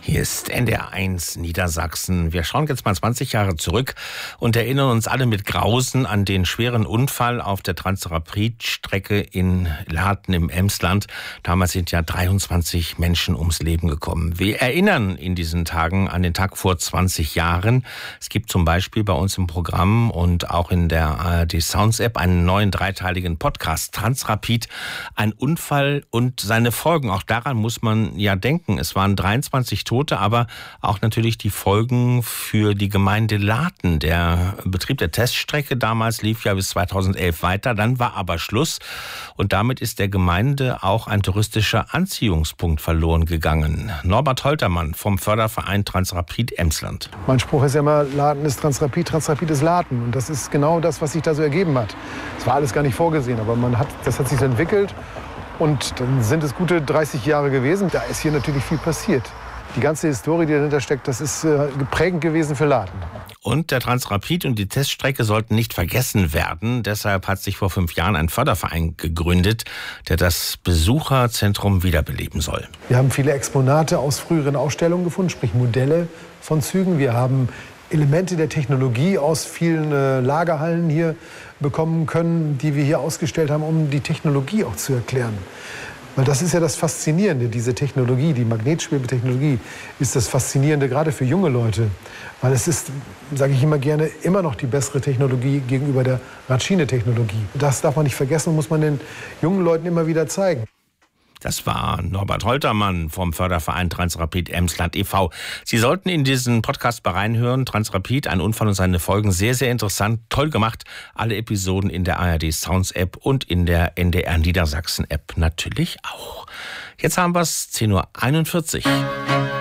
Hier ist NDR1 Niedersachsen. Wir schauen jetzt mal 20 Jahre zurück und erinnern uns alle mit Grausen an den schweren Unfall auf der Transrapid-Strecke in Laden im Emsland. Damals sind ja 23 Menschen ums Leben gekommen. Wir erinnern in diesen Tagen an den Tag vor 20 Jahren. Es gibt zum Beispiel bei uns im Programm und auch in der ARD Sounds App einen neuen dreiteiligen Podcast, Transrapid, ein Unfall und seine Folgen. Auch daran muss man ja denken. Es waren 23 Tote, aber auch natürlich die Folgen für die Gemeinde Laden. Der Betrieb der Teststrecke damals lief ja bis 2011 weiter, dann war aber Schluss und damit ist der Gemeinde auch ein touristischer Anziehungspunkt verloren gegangen. Norbert Holtermann vom Förderverein Transrapid Emsland. Mein Spruch ist ja immer, Laden ist Transrapid, Transrapid ist Laden. Und das ist genau das, was sich da so ergeben hat. Es war alles gar nicht vorgesehen, aber das hat sich entwickelt. Und dann sind es gute 30 Jahre gewesen. Da ist hier natürlich viel passiert. Die ganze Historie, die dahinter steckt, das ist prägend gewesen für Laden. Und der Transrapid und die Teststrecke sollten nicht vergessen werden. Deshalb hat sich vor 5 Jahren ein Förderverein gegründet, der das Besucherzentrum wiederbeleben soll. Wir haben viele Exponate aus früheren Ausstellungen gefunden, sprich Modelle von Zügen. Wir haben Elemente der Technologie aus vielen Lagerhallen hier bekommen können, die wir hier ausgestellt haben, um die Technologie auch zu erklären. Weil das ist ja das Faszinierende, diese Technologie, die Magnetschwebetechnologie ist das Faszinierende gerade für junge Leute. Weil es ist, sage ich immer gerne, immer noch die bessere Technologie gegenüber der Radschiene-Technologie. Das darf man nicht vergessen und muss man den jungen Leuten immer wieder zeigen. Das war Norbert Holtermann vom Förderverein Transrapid Emsland e.V. Sie sollten in diesen Podcast mal reinhören. Transrapid, ein Unfall und seine Folgen. Sehr, sehr interessant. Toll gemacht. Alle Episoden in der ARD Sounds App und in der NDR Niedersachsen App natürlich auch. Jetzt haben wir es 10:41 Uhr.